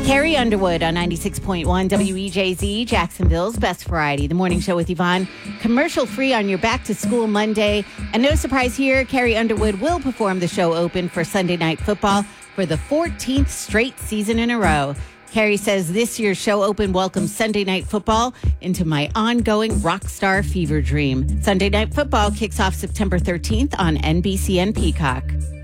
Carrie Underwood on 96.1 WEJZ, Jacksonville's best variety. The morning show with Yvonne, commercial-free on your back-to-school Monday. And no surprise here, Carrie Underwood will perform the show open for Sunday Night Football for the 14th straight season in a row. Carrie says this year's show open welcomes Sunday Night Football into my ongoing rock star fever dream. Sunday Night Football kicks off September 13th on NBC and Peacock.